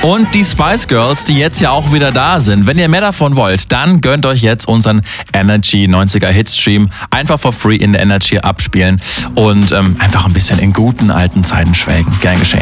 und die Spice Girls, die jetzt ja auch wieder da sind. Wenn ihr mehr davon wollt, dann gönnt euch jetzt unseren Energy 90er Hitstream. Einfach for free in der Energy abspielen und einfach ein bisschen in guten alten Zeiten schwelgen. Gern geschehen.